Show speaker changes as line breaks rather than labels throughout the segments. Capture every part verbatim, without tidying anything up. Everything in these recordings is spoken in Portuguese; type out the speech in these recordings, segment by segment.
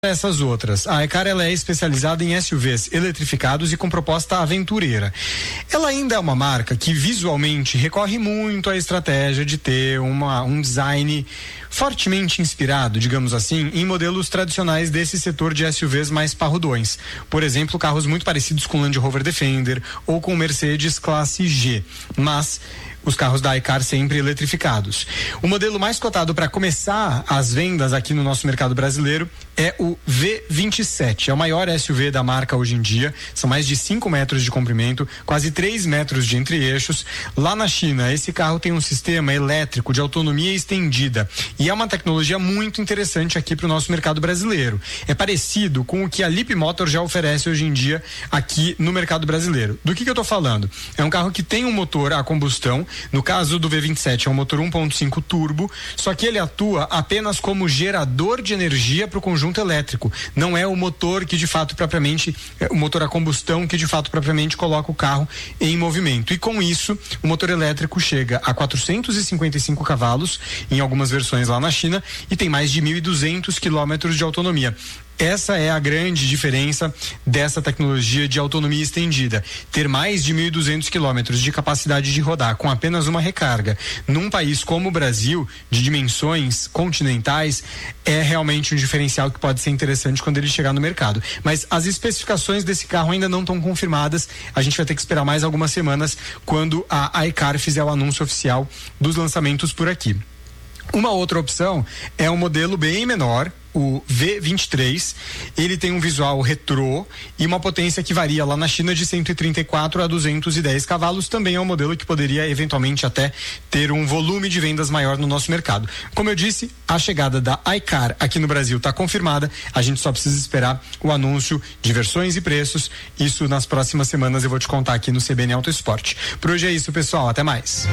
Essas outras, a iCar ela é especializada em S U Vs eletrificados e com proposta aventureira. Ela ainda é uma marca que visualmente recorre muito à estratégia de ter uma, um design fortemente inspirado, digamos assim, em modelos tradicionais desse setor de S U Vs mais parrudões. Por exemplo, carros muito parecidos com o Land Rover Defender ou com o Mercedes Classe G, mas os carros da iCar sempre eletrificados. O modelo mais cotado para começar as vendas aqui no nosso mercado brasileiro é o V vinte e sete. É o maior S U V da marca hoje em dia. São mais de cinco metros de comprimento, quase três metros de entre-eixos. Lá na China, esse carro tem um sistema elétrico de autonomia estendida e é uma tecnologia muito interessante aqui para o nosso mercado brasileiro. É parecido com o que a Leapmotor já oferece hoje em dia aqui no mercado brasileiro. Do que que eu tô falando? É um carro que tem um motor a combustão. No caso do V vinte e sete é um motor um ponto cinco turbo, só que ele atua apenas como gerador de energia para o conjunto elétrico. Não é o motor que de fato propriamente, é o motor a combustão que de fato propriamente coloca o carro em movimento. E com isso, o motor elétrico chega a quatrocentos e cinquenta e cinco cavalos em algumas versões lá na China e tem mais de mil e duzentos quilômetros de autonomia. Essa é a grande diferença dessa tecnologia de autonomia estendida. Ter mais de mil e duzentos quilômetros de capacidade de rodar com apenas uma recarga num país como o Brasil, de dimensões continentais, é realmente um diferencial que pode ser interessante quando ele chegar no mercado. Mas as especificações desse carro ainda não estão confirmadas. A gente vai ter que esperar mais algumas semanas quando a iCar fizer o anúncio oficial dos lançamentos por aqui. Uma outra opção é um modelo bem menor, o V vinte e três. Ele tem um visual retrô e uma potência que varia lá na China de cento e trinta e quatro a duzentos e dez cavalos. Também é um modelo que poderia eventualmente até ter um volume de vendas maior no nosso mercado. Como eu disse, a chegada da iCar aqui no Brasil está confirmada. A gente só precisa esperar o anúncio de versões e preços. Isso nas próximas semanas eu vou te contar aqui no C B N Auto Esporte. Por hoje é isso, pessoal. Até mais.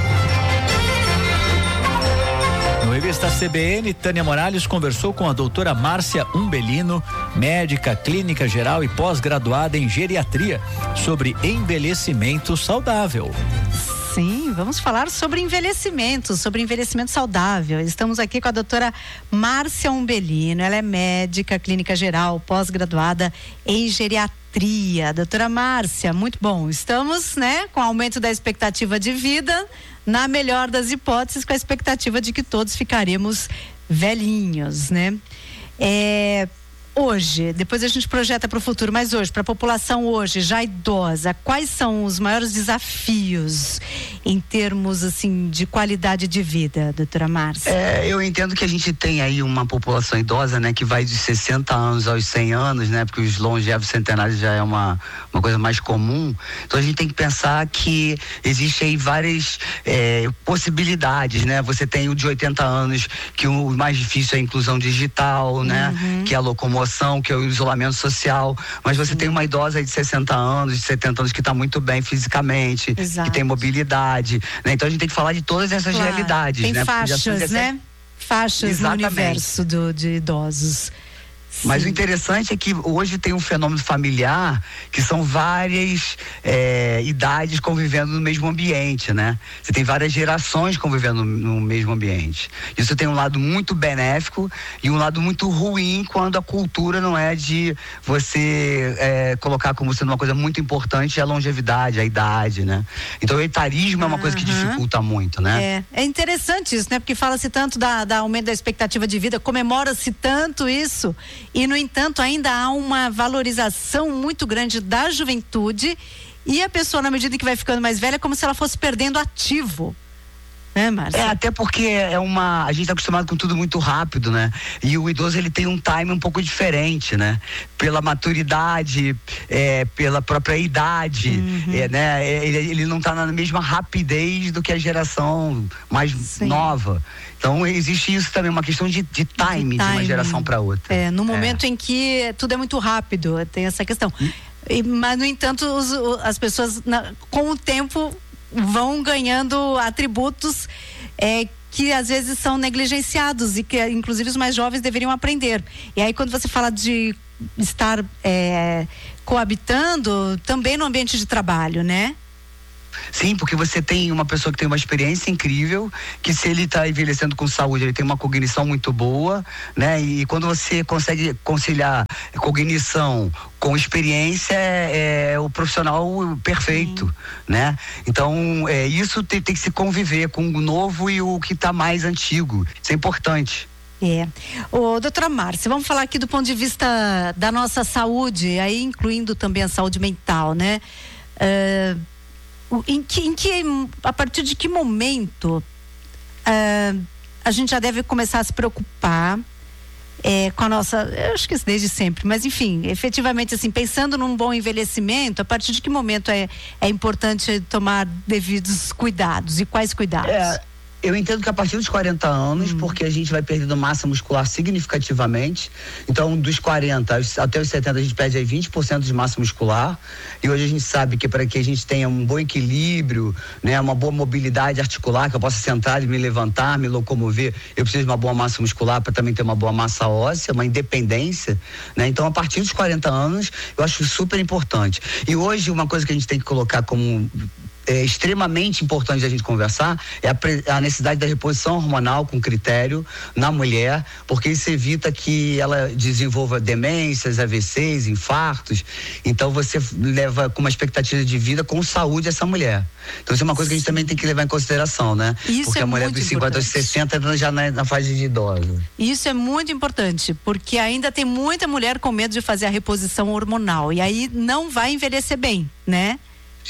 No Revista C B N, Tânia Morales conversou com a doutora Márcia Umbelino, médica clínica geral e pós-graduada em geriatria, sobre envelhecimento saudável.
Sim, vamos falar sobre envelhecimento, sobre envelhecimento saudável. Estamos aqui com a doutora Márcia Umbelino. Ela é médica clínica geral, pós-graduada em geriatria. Doutora Márcia, muito bom. Estamos, né, com o aumento da expectativa de vida, na melhor das hipóteses, com a expectativa de que todos ficaremos velhinhos, né? É, hoje, depois a gente projeta para o futuro, mas hoje, para a população hoje, já idosa, quais são os maiores desafios em termos, assim, de qualidade de vida, doutora Márcia?
É, eu entendo que a gente tem aí uma população idosa, né, que vai de sessenta anos aos cem anos, né, porque os longevos centenários já é uma, uma coisa mais comum. Então a gente tem que pensar que existem aí várias é, possibilidades, né? Você tem o de oitenta anos, que o mais difícil é a inclusão digital, né? Uhum. Que é a locomoção, que é o isolamento social, mas você uhum. tem uma idosa de sessenta anos, de setenta anos que está muito bem fisicamente, Exato. Que tem mobilidade, né? Então a gente tem que falar de todas essas claro. realidades,
tem
né?
faixas, né? Faixas Exatamente. No universo do, de idosos.
Mas
Sim.
o interessante é que hoje tem um fenômeno familiar que são várias é, idades convivendo no mesmo ambiente, né? Você tem várias gerações convivendo no, no mesmo ambiente. Isso tem um lado muito benéfico e um lado muito ruim quando a cultura não é de você é, colocar como sendo uma coisa muito importante a longevidade, a idade, né? Então o etarismo é uma uhum. coisa que dificulta muito, né?
É, é interessante isso, né? Porque fala-se tanto da, da aumento da expectativa de vida, comemora-se tanto isso. E, no entanto, ainda há uma valorização muito grande da juventude e a pessoa, na medida que vai ficando mais velha, é como se ela fosse perdendo ativo. Né, Márcia?
É, até porque é uma... A gente está acostumado com tudo muito rápido, né? E o idoso, ele tem um time um pouco diferente, né? Pela maturidade, é, pela própria idade, uhum. é, né? Ele, ele não está na mesma rapidez do que a geração mais Sim. nova. Então existe isso também, uma questão de, de time de, de uma geração para outra.
É, no momento é. em que tudo é muito rápido, tem essa questão. Hum? E, mas, no entanto, os, as pessoas, na, com o tempo, vão ganhando atributos é, que às vezes são negligenciados e que, inclusive, os mais jovens deveriam aprender. E aí, quando você fala de estar é, coabitando, também no ambiente de trabalho, né?
Sim, porque você tem uma pessoa que tem uma experiência incrível, que se ele está envelhecendo com saúde, ele tem uma cognição muito boa, né? E quando você consegue conciliar cognição com experiência, é, é o profissional perfeito, Sim. né? Então, é, isso tem, tem que se conviver com o novo e o que está mais antigo. Isso é importante.
É. Ô, doutora Márcia, vamos falar aqui do ponto de vista da nossa saúde, aí incluindo também a saúde mental, né? Uh, em, que, em que, a partir de que momento uh, a gente já deve começar a se preocupar é, com a nossa, eu acho que isso desde sempre, mas enfim, efetivamente assim, pensando num bom envelhecimento, a partir de que momento é, é importante tomar devidos cuidados e quais cuidados?
É. Eu entendo que a partir dos quarenta anos, hum. porque a gente vai perdendo massa muscular significativamente. Então, dos quarenta até os setenta, a gente perde aí vinte por cento de massa muscular. E hoje a gente sabe que para que a gente tenha um bom equilíbrio, né, uma boa mobilidade articular, que eu possa sentar e me levantar, me locomover, eu preciso de uma boa massa muscular para também ter uma boa massa óssea, uma independência, né? Então, a partir dos quarenta anos, eu acho super importante. E hoje, uma coisa que a gente tem que colocar como É extremamente importante a gente conversar é a, pre, a necessidade da reposição hormonal com critério na mulher, porque isso evita que ela desenvolva demências, A V Cs, infartos. Então você leva com uma expectativa de vida com saúde essa mulher. Então isso é uma coisa que a gente também tem que levar em consideração, né?
Isso
porque
é
a mulher dos cinquenta aos sessenta já na, na fase de idosa.
Isso é muito importante, porque ainda tem muita mulher com medo de fazer a reposição hormonal e aí não vai envelhecer bem, né?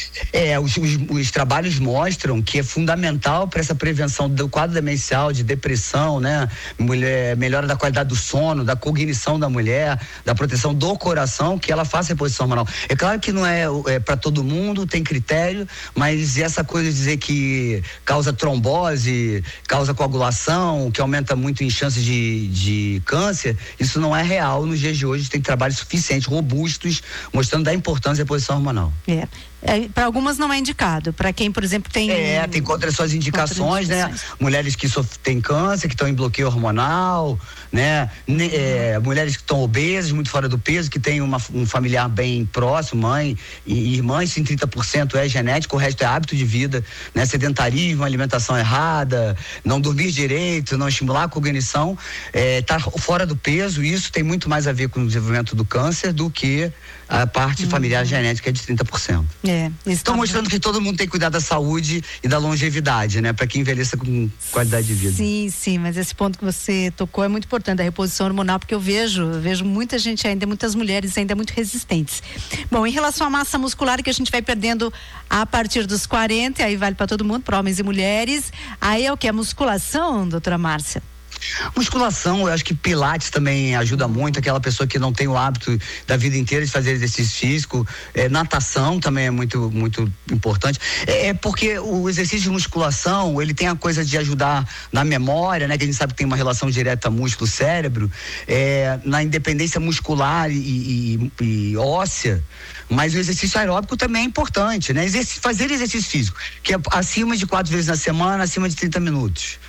É, os, os, os trabalhos mostram que é fundamental para essa prevenção do quadro demencial, de depressão, né? Mulher, melhora da qualidade do sono, da cognição da mulher, da proteção do coração, que ela faça reposição hormonal. É claro que não é, é para todo mundo, tem critério, mas essa coisa de dizer que causa trombose, causa coagulação, que aumenta muito em chances de, de câncer, isso não é real nos dias de hoje. Tem trabalhos suficientes, robustos, mostrando da importância da reposição hormonal.
É. É, para algumas não é indicado, para quem, por exemplo, tem...
É, tem contra suas indicações, né? Mulheres que têm câncer, que estão em bloqueio hormonal, né? Uhum. É, mulheres que estão obesas, muito fora do peso, que tem uma, um familiar bem próximo, mãe e irmã, isso em trinta por cento é genético, o resto é hábito de vida, né? Sedentarismo, alimentação errada, não dormir direito, não estimular a cognição, é, tá fora do peso, isso tem muito mais a ver com o desenvolvimento do câncer do que a parte uhum. familiar genética é de trinta por cento.
É,
Estão tá mostrando que todo mundo tem que cuidar da saúde e da longevidade, né? Para que envelheça com qualidade de vida.
Sim, sim, mas esse ponto que você tocou é muito importante, a reposição hormonal, porque eu vejo, eu vejo muita gente ainda, muitas mulheres ainda muito resistentes. Bom, em relação à massa muscular que a gente vai perdendo a partir dos quarenta, aí vale para todo mundo, para homens e mulheres, aí é o que? A musculação, doutora Márcia?
Musculação, eu acho que pilates também ajuda muito, aquela pessoa que não tem o hábito da vida inteira de fazer exercício físico, é, natação também é muito, muito importante, é, é porque o exercício de musculação, ele tem a coisa de ajudar na memória, né, que a gente sabe que tem uma relação direta músculo-cérebro, é, na independência muscular e, e, e óssea, mas o exercício aeróbico também é importante, né, Exerc- fazer exercício físico, que é acima de quatro vezes na semana, acima de trinta minutos.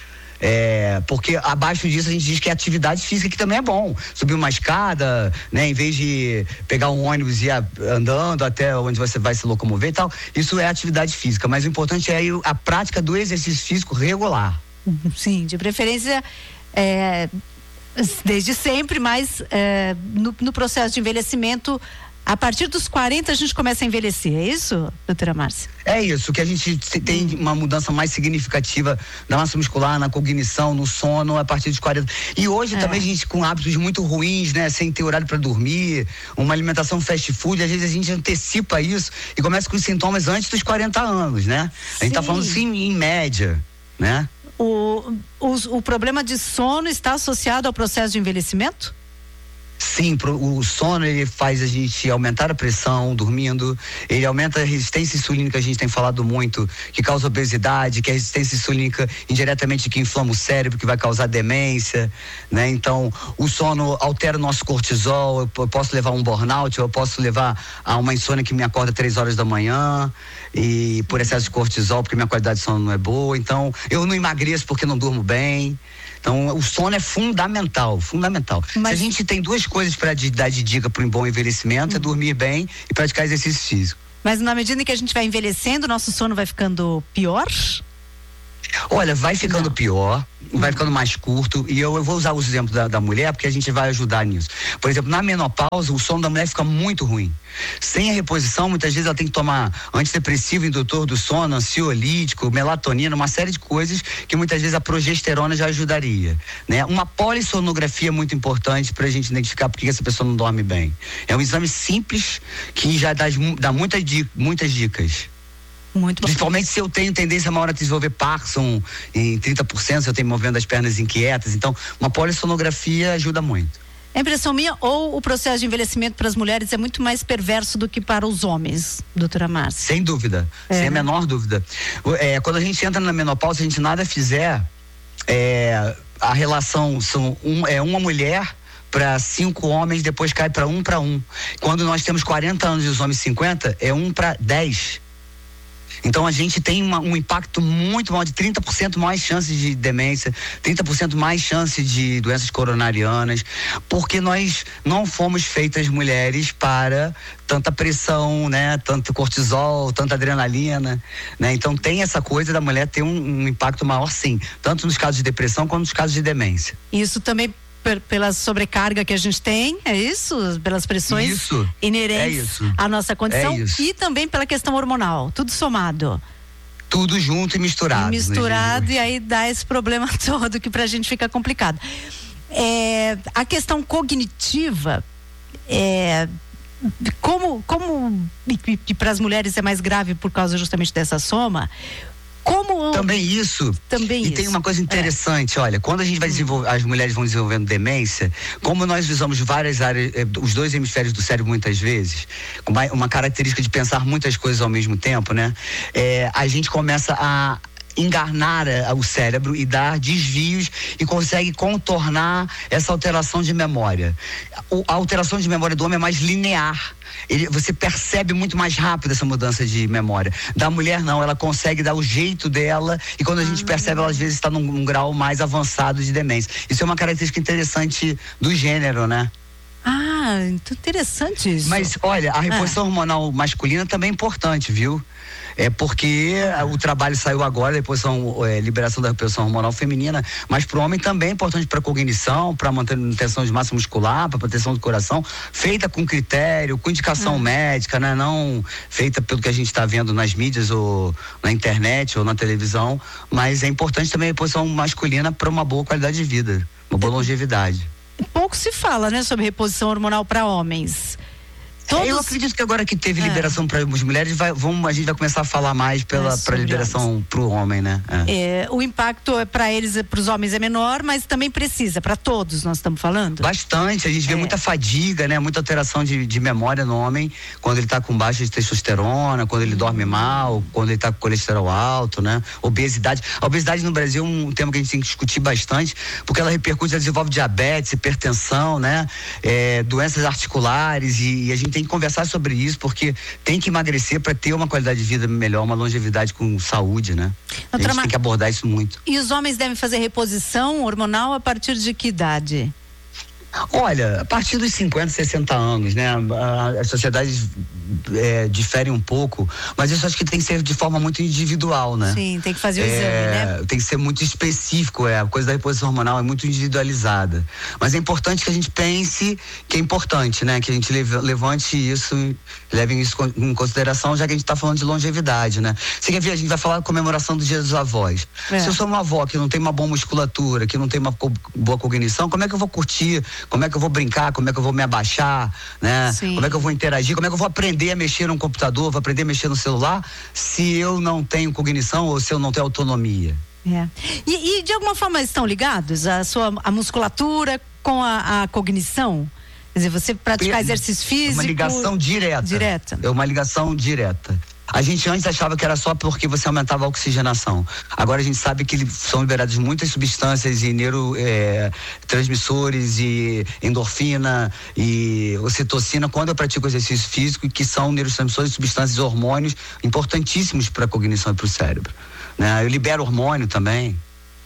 É, porque abaixo disso a gente diz que é atividade física, que também é bom. Subir uma escada, né? Em vez de pegar um ônibus e ir andando até onde você vai se locomover e tal, isso é atividade física, mas o importante é a prática do exercício físico regular.
Sim, de preferência é, desde sempre, mas é, no, no processo de envelhecimento, a partir dos quarenta a gente começa a envelhecer, é isso, doutora Márcia?
É isso, que a gente tem uma mudança mais significativa na massa muscular, na cognição, no sono, a partir dos quarenta. E hoje é. também a gente com hábitos muito ruins, né? Sem ter horário para dormir, uma alimentação fast food, às vezes a gente antecipa isso e começa com os sintomas antes dos quarenta anos, né? A gente Sim. tá falando assim em média, né?
O, o, o problema de sono está associado ao processo de envelhecimento?
Sim, o sono ele faz a gente aumentar a pressão dormindo, ele aumenta a resistência insulínica, a gente tem falado muito, que causa obesidade, que a resistência insulínica indiretamente que inflama o cérebro, que vai causar demência, né? Então, o sono altera o nosso cortisol, eu posso levar a um burnout, eu posso levar a uma insônia que me acorda três horas da manhã, e por excesso de cortisol, porque minha qualidade de sono não é boa, então eu não emagreço porque não durmo bem. Então, o sono é fundamental, fundamental. Mas... Se a gente tem duas coisas para dar de dica para um bom envelhecimento, uhum. é dormir bem e praticar exercício físico.
Mas na medida em que a gente vai envelhecendo, nosso sono vai ficando pior?
Olha, vai ficando
Não.
pior,
Hum.
vai ficando mais curto, e eu, eu vou usar os exemplos da, da mulher, porque a gente vai ajudar nisso. Por exemplo, na menopausa, o sono da mulher fica muito ruim. Sem a reposição, muitas vezes ela tem que tomar antidepressivo, indutor do sono, ansiolítico, melatonina, uma série de coisas que muitas vezes a progesterona já ajudaria, né? Uma polissonografia é muito importante para a gente identificar por que essa pessoa não dorme bem. É um exame simples que já dá, dá muitas, muitas dicas.
Muito bom.
Principalmente se eu tenho tendência maior a desenvolver Parkinson em trinta por cento, se eu tenho movendo as pernas inquietas. Então, uma polissonografia ajuda muito.
É impressão minha ou o processo de envelhecimento para as mulheres é muito mais perverso do que para os homens, doutora Márcia?
Sem dúvida,
É,
sem a
né?
menor dúvida. É, quando a gente entra na menopausa, se a gente nada fizer, é, a relação são um, é uma mulher para cinco homens, depois cai para um para um. Quando nós temos quarenta anos e os homens cinquenta, é um para dez. Então a gente tem uma, um impacto muito maior, de trinta por cento mais chances de demência, trinta por cento mais chances de doenças coronarianas, porque nós não fomos feitas mulheres para tanta pressão, né? Tanto cortisol, tanta adrenalina, né? Então tem essa coisa da mulher ter um, um impacto maior, sim, tanto nos casos de depressão quanto nos casos de demência.
Isso também per, pela sobrecarga que a gente tem, é isso? Pelas pressões
Isso,
inerentes
é isso.
à nossa condição,
É isso.
e também pela questão hormonal, tudo somado.
Tudo junto e misturado.
E misturado, e aí dá esse problema todo que pra gente fica complicado. É, a questão cognitiva, é, como, como e, e para as mulheres é mais grave por causa justamente dessa soma, como...
Também isso.
Também
e
isso.
tem uma coisa interessante, é. olha, quando a gente vai desenvolver, as mulheres vão desenvolvendo demência, como nós usamos várias áreas, eh, os dois hemisférios do cérebro muitas vezes, com uma, uma característica de pensar muitas coisas ao mesmo tempo, né? É, a gente começa a engarnar uh, o cérebro e dar desvios e consegue contornar essa alteração de memória. O, a alteração de memória do homem é mais linear. Ele, você percebe muito mais rápido essa mudança de memória. Da mulher não, ela consegue dar o jeito dela, e quando a gente ah, percebe, ela às vezes está num, num grau mais avançado de demência. Isso é uma característica interessante do gênero, né?
Ah, interessante isso.
Mas olha, a reposição ah. hormonal masculina também é importante, viu? É porque o trabalho saiu agora, a reposição, é, liberação da reposição hormonal feminina, mas para o homem também é importante para cognição, para manutenção de massa muscular, para proteção do coração, feita com critério, com indicação hum. médica, né? Não feita pelo que a gente está vendo nas mídias ou na internet ou na televisão, mas é importante também a reposição masculina para uma boa qualidade de vida, uma boa longevidade.
Pouco se fala, né, sobre reposição hormonal para homens. Todos...
Eu acredito que agora que teve liberação é. para as mulheres, vai, vamos, a gente vai começar a falar mais pela é, liberação para o homem, né?
É. É, o impacto para eles, para os homens é menor, mas também precisa, para todos nós estamos falando?
Bastante, a gente vê é. muita fadiga, né? Muita alteração de, de memória no homem, quando ele está com baixa de testosterona, quando ele hum. dorme mal, quando ele está com colesterol alto, né? Obesidade. A obesidade no Brasil é um tema que a gente tem que discutir bastante, porque ela repercute, ela desenvolve diabetes, hipertensão, né? É, doenças articulares, e, e a gente tem tem que conversar sobre isso, porque tem que emagrecer para ter uma qualidade de vida melhor, uma longevidade com saúde, né? A gente tem que abordar isso muito.
E os homens devem fazer reposição hormonal a partir de que idade?
Olha, a partir dos cinquenta, sessenta anos, né? As sociedades é, diferem um pouco, mas isso acho que tem que ser de forma muito individual, né?
Sim, tem que fazer o
é,
exame, né?
Tem que ser muito específico, é, a coisa da reposição hormonal é muito individualizada. Mas é importante que a gente pense que é importante, né? Que a gente levante isso, leve isso em consideração, já que a gente está falando de longevidade, né? Você quer ver, a gente vai falar da comemoração do Dia dos Avós. É. Se eu sou uma avó que não tem uma boa musculatura, que não tem uma co- boa cognição, como é que eu vou curtir? Como é que eu vou brincar? Como é que eu vou me abaixar? Né? Como é que eu vou interagir? Como é que eu vou aprender a mexer no computador? Vou aprender a mexer no celular se eu não tenho cognição ou se eu não tenho autonomia?
É. E, e de alguma forma estão ligados a sua a musculatura com a, a cognição? Quer dizer, você praticar exercício físico?
É uma ligação direta.
Direta.
É uma ligação direta. A gente antes achava que era só porque você aumentava a oxigenação. Agora a gente sabe que são liberadas muitas substâncias e neurotransmissores é, e endorfina e ocitocina quando eu pratico exercício físico, que são neurotransmissores, substâncias, hormônios importantíssimos para a cognição e para o cérebro. Né? Eu libero hormônio também.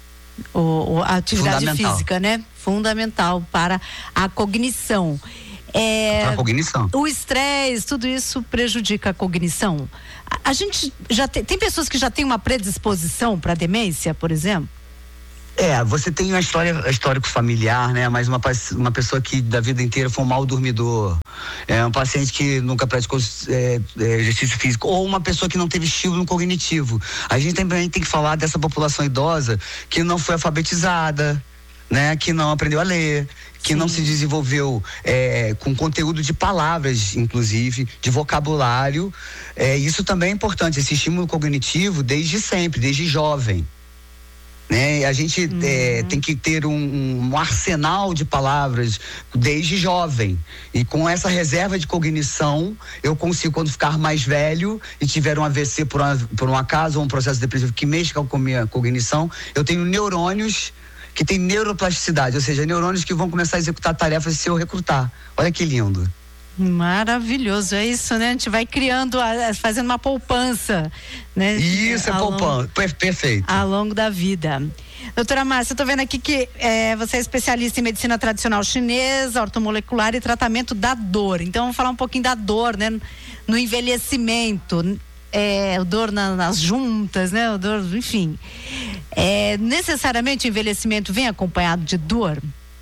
O, a atividade física, né? Fundamental para a cognição. É,
a cognição.
O estresse, tudo isso prejudica a cognição. A, a gente já tem, tem pessoas que já têm uma predisposição para demência, por exemplo?
É, você tem uma história, histórico familiar, né? Mas uma, uma pessoa que da vida inteira foi um mal dormidor, é um paciente que nunca praticou é, é, exercício físico, ou uma pessoa que não teve estímulo cognitivo. A gente também tem que falar dessa população idosa que não foi alfabetizada, né? Que não aprendeu a ler, que Sim. não se desenvolveu é, com conteúdo de palavras, inclusive, de vocabulário. É, isso também é importante, esse estímulo cognitivo desde sempre, desde jovem. Né? A gente uhum. é, tem que ter um, um arsenal de palavras desde jovem, e com essa reserva de cognição eu consigo, quando ficar mais velho e tiver um A V C por, uma, por um acaso ou um processo depressivo que mexa com a minha cognição, eu tenho neurônios que têm neuroplasticidade, ou seja, neurônios que vão começar a executar tarefas se eu recrutar. Olha que lindo.
Maravilhoso, é isso, né? A gente vai criando, fazendo uma poupança, né?
Isso, é poupança, perfeito.
Ao longo da vida. Doutora Márcia, eu tô vendo aqui que é, você é especialista em medicina tradicional chinesa, ortomolecular e tratamento da dor. Então, vamos falar um pouquinho da dor, né? No envelhecimento, é, o dor na, nas juntas, né? O dor, enfim. É, necessariamente o envelhecimento vem acompanhado de dor?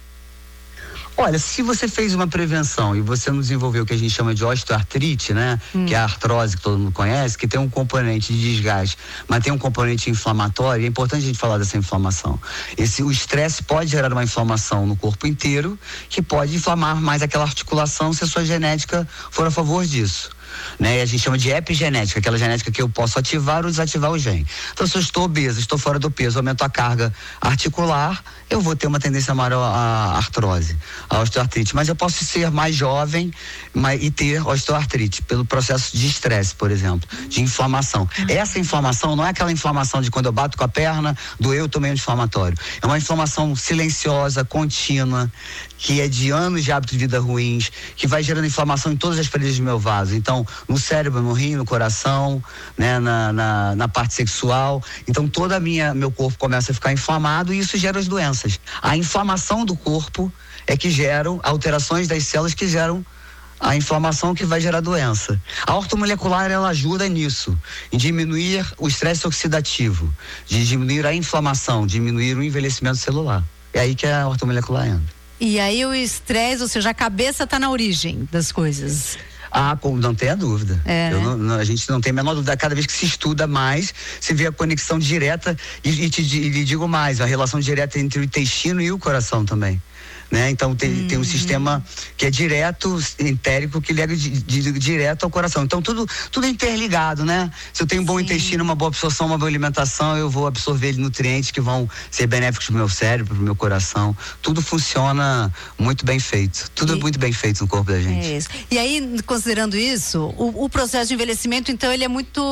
Olha, se você fez uma prevenção e você não desenvolveu o que a gente chama de osteoartrite, né? Hum. Que é a artrose que todo mundo conhece, que tem um componente de desgaste, mas tem um componente inflamatório, é importante a gente falar dessa inflamação. Esse, o estresse pode gerar uma inflamação no corpo inteiro, que pode inflamar mais aquela articulação se a sua genética for a favor disso. Né? A gente chama de epigenética, aquela genética que eu posso ativar ou desativar o gene. Então, se eu estou obeso, estou fora do peso, aumento a carga articular, eu vou ter uma tendência maior à artrose, à osteoartrite. Mas eu posso ser mais jovem mas, e ter osteoartrite pelo processo de estresse, por exemplo, de inflamação. Essa inflamação não é aquela inflamação de quando eu bato com a perna, doeu, tomei um inflamatório. É uma inflamação silenciosa, contínua, que é de anos de hábitos de vida ruins, que vai gerando inflamação em todas as paredes do meu vaso. Então, no cérebro, no rim, no coração, né, na, na, na parte sexual. Então, todo a minha, meu corpo começa a ficar inflamado e isso gera as doenças. A inflamação do corpo é que geram alterações das células que geram a inflamação que vai gerar doença. A ortomolecular, ela ajuda nisso, em diminuir o estresse oxidativo, de diminuir a inflamação, diminuir o envelhecimento celular. É aí que a ortomolecular entra.
E aí o estresse, ou seja, a cabeça está na origem das coisas.
Ah, não tenha dúvida.
É,
Eu
né?
não, não, a gente não tem a menor dúvida. Cada vez que se estuda mais, se vê a conexão direta e, e te e lhe digo mais, a relação direta entre o intestino e o coração também. Né? Então tem, uhum. tem um sistema que é direto, entérico, que liga de, de, direto ao coração. Então tudo, tudo é interligado, né? Se eu tenho um bom Sim. intestino, uma boa absorção, uma boa alimentação, eu vou absorver nutrientes que vão ser benéficos para o meu cérebro, para o meu coração. Tudo funciona muito bem feito. Tudo e, é muito bem feito no corpo da gente.
É isso. E aí, considerando isso, o, o processo de envelhecimento, então, ele é muito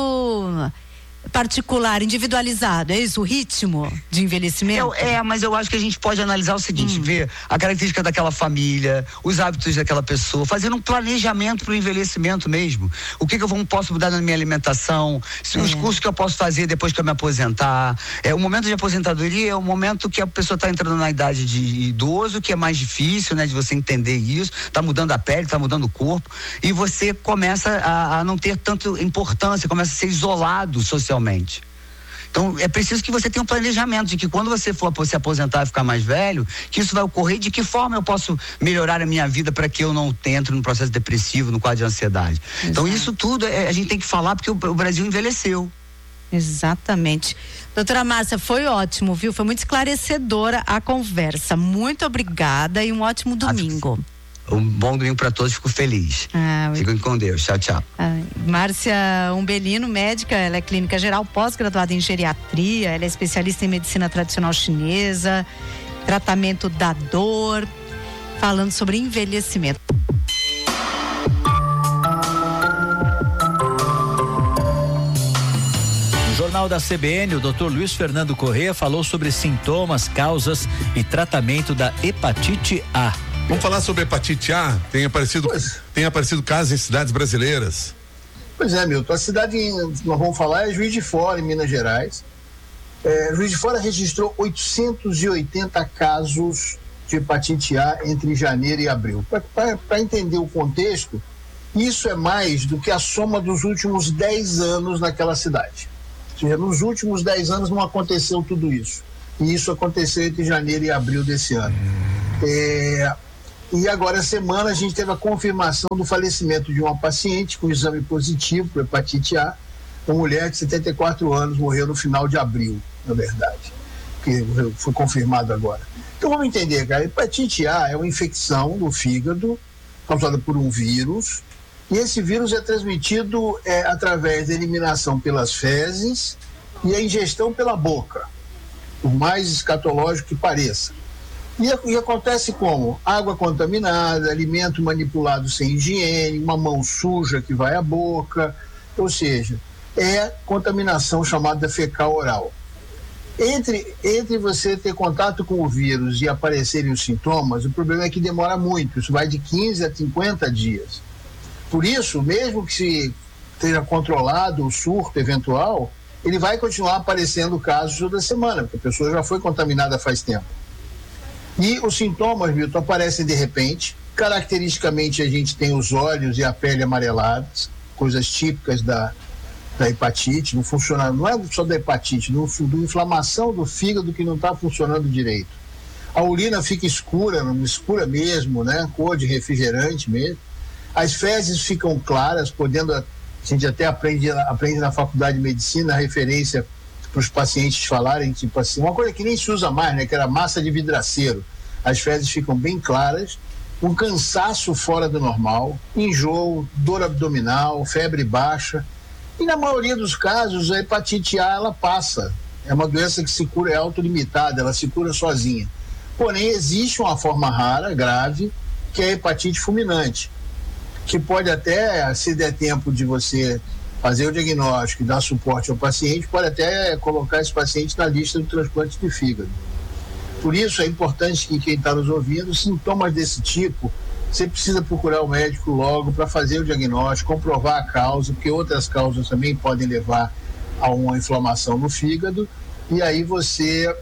particular, individualizado, é isso? O ritmo de envelhecimento?
É, é, mas eu acho que a gente pode analisar o seguinte, hum. ver a característica daquela família, os hábitos daquela pessoa, fazer um planejamento para o envelhecimento mesmo. O que que eu vou, posso mudar na minha alimentação, se, é. os cursos que eu posso fazer depois que eu me aposentar. É, o momento de aposentadoria é o momento que a pessoa está entrando na idade de idoso, que é mais difícil, né, de você entender isso, está mudando a pele, está mudando o corpo, e você começa a, a não ter tanta importância, começa a ser isolado socialmente. Então, é preciso que você tenha um planejamento de que quando você for se aposentar e ficar mais velho, que isso vai ocorrer, de que forma eu posso melhorar a minha vida para que eu não entre no processo depressivo, no quadro de ansiedade. Exato. Então, isso tudo é, a gente tem que falar porque o, o Brasil envelheceu.
Exatamente. Doutora Márcia, foi ótimo, viu? Foi muito esclarecedora a conversa. Muito obrigada e um ótimo domingo.
Um bom domingo para todos, fico feliz. Ah, Fiquem com Deus, tchau, tchau.
Ah, Márcia Umbelino, médica, ela é clínica geral, pós-graduada em geriatria, ela é especialista em medicina tradicional chinesa, tratamento da dor, falando sobre envelhecimento.
No Jornal da C B N, o doutor Luiz Fernando Corrêa falou sobre sintomas, causas e tratamento da hepatite A.
Vamos falar sobre hepatite A? Tem aparecido, pois. tem aparecido casos em cidades brasileiras?
Pois é, Milton. A cidade que nós vamos falar é Juiz de Fora, em Minas Gerais. É, Juiz de Fora registrou oitocentos e oitenta casos de hepatite A entre janeiro e abril. Para entender o contexto, isso é mais do que a soma dos últimos dez anos naquela cidade. Ou seja, nos últimos dez anos não aconteceu tudo isso. E isso aconteceu entre janeiro e abril desse ano. É, e agora, essa semana, a gente teve a confirmação do falecimento de uma paciente com exame positivo para hepatite A. Uma mulher de setenta e quatro anos morreu no final de abril, na verdade, que foi confirmado agora. Então vamos entender, cara, hepatite A é uma infecção do fígado causada por um vírus, e esse vírus é transmitido é, através da eliminação pelas fezes e a ingestão pela boca, por mais escatológico que pareça. E, e acontece como? Água contaminada, alimento manipulado sem higiene, uma mão suja que vai à boca, ou seja, é contaminação chamada fecal oral. Entre, entre você ter contato com o vírus e aparecerem os sintomas, o problema é que demora muito, isso vai de quinze a cinquenta dias. Por isso, mesmo que se esteja controlado o surto eventual, ele vai continuar aparecendo casos toda semana, porque a pessoa já foi contaminada faz tempo. E os sintomas, Milton, aparecem de repente. Caracteristicamente, a gente tem os olhos e a pele amarelados, coisas típicas da, da hepatite, não funciona, não é só da hepatite, do, do inflamação do fígado que não está funcionando direito. A urina fica escura, escura mesmo, né? Cor de refrigerante mesmo. As fezes ficam claras, podendo, a gente até aprende, aprende na faculdade de medicina a referência para os pacientes falarem, tipo assim, uma coisa que nem se usa mais, né? Que era massa de vidraceiro. As fezes ficam bem claras, um cansaço fora do normal, enjoo, dor abdominal, febre baixa. E na maioria dos casos, a hepatite A, ela passa. É uma doença que se cura, é autolimitada, ela se cura sozinha. Porém, existe uma forma rara, grave, que é a hepatite fulminante, que pode até, se der tempo de você fazer o diagnóstico e dar suporte ao paciente, pode até colocar esse paciente na lista do transplante de fígado. Por isso, é importante que quem está nos ouvindo, sintomas desse tipo, você precisa procurar o médico logo para fazer o diagnóstico, comprovar a causa, porque outras causas também podem levar a uma inflamação no fígado, e aí você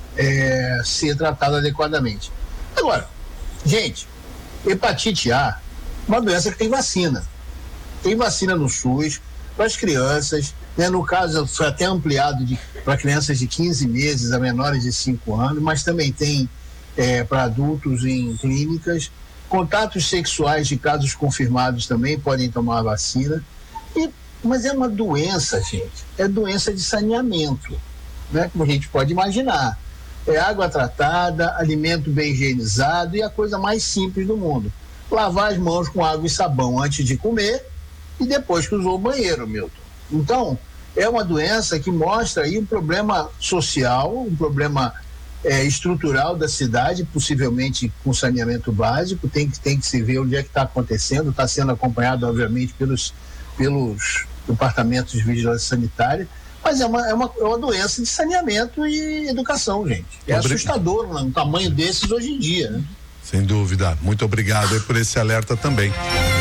é, ser tratado adequadamente. Agora, gente, hepatite A, uma doença que tem vacina. Tem vacina no SUS para as crianças, né? No caso foi até ampliado para crianças de quinze meses a menores de cinco anos, mas também tem é, para adultos em clínicas. Contatos sexuais de casos confirmados também podem tomar a vacina. E, mas é uma doença, gente, é doença de saneamento, né? Como a gente pode imaginar. É água tratada, alimento bem higienizado e a coisa mais simples do mundo. Lavar as mãos com água e sabão antes de comer e depois que usou o banheiro, Milton. Então, é uma doença que mostra aí um problema social, um problema é, estrutural da cidade, possivelmente com saneamento básico. Tem que, tem que se ver onde é que está acontecendo, está sendo acompanhado, obviamente, pelos, pelos departamentos de vigilância sanitária, mas é uma, é, uma, é uma doença de saneamento e educação, gente. É Obrigado. Assustador, né, um tamanho desses hoje em dia, né?
Sem dúvida. Muito obrigado aí por esse alerta também.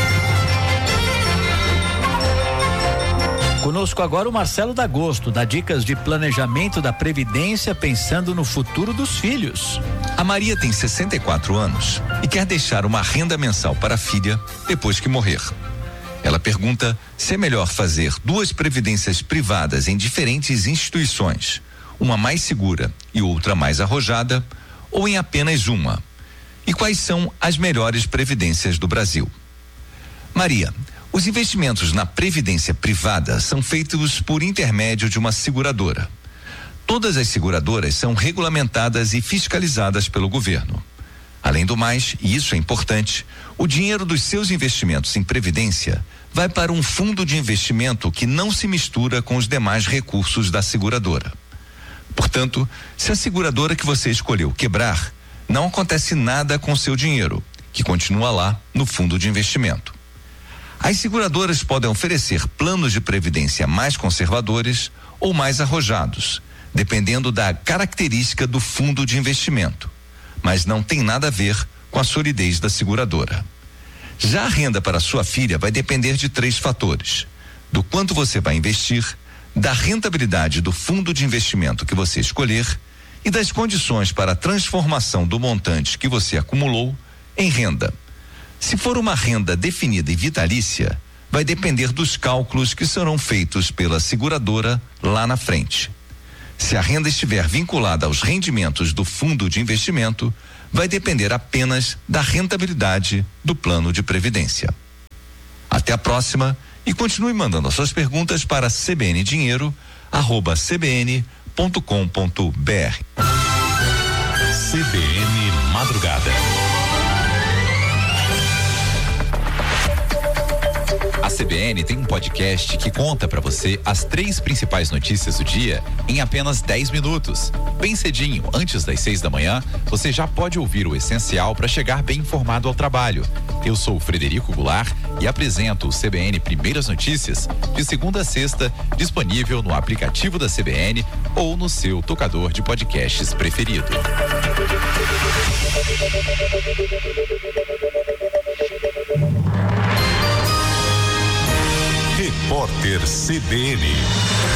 Conosco agora o Marcelo D'Agosto, dá dicas de planejamento da Previdência pensando no futuro dos filhos.
A Maria tem sessenta e quatro anos e quer deixar uma renda mensal para a filha depois que morrer. Ela pergunta se é melhor fazer duas previdências privadas em diferentes instituições, uma mais segura e outra mais arrojada, ou em apenas uma. E quais são as melhores previdências do Brasil? Maria, os investimentos na previdência privada são feitos por intermédio de uma seguradora. Todas as seguradoras são regulamentadas e fiscalizadas pelo governo. Além do mais, e isso é importante, o dinheiro dos seus investimentos em previdência vai para um fundo de investimento que não se mistura com os demais recursos da seguradora. Portanto, se a seguradora que você escolheu quebrar, não acontece nada com seu dinheiro, que continua lá no fundo de investimento. As seguradoras podem oferecer planos de previdência mais conservadores ou mais arrojados, dependendo da característica do fundo de investimento, mas não tem nada a ver com a solidez da seguradora. Já a renda para sua filha vai depender de três fatores: do quanto você vai investir, da rentabilidade do fundo de investimento que você escolher e das condições para a transformação do montante que você acumulou em renda. Se for uma renda definida e vitalícia, vai depender dos cálculos que serão feitos pela seguradora lá na frente. Se a renda estiver vinculada aos rendimentos do fundo de investimento, vai depender apenas da rentabilidade do plano de previdência. Até a próxima e continue mandando as suas perguntas para cbndinheiro arroba cbn ponto com ponto br.
C B N Madrugada. A C B N tem um podcast que conta para você as três principais notícias do dia em apenas dez minutos. Bem cedinho, antes das seis da manhã, você já pode ouvir o essencial para chegar bem informado ao trabalho. Eu sou o Frederico Goulart e apresento o C B N Primeiras Notícias de segunda a sexta, disponível no aplicativo da C B N ou no seu tocador de podcasts preferido.
Repórter C B N.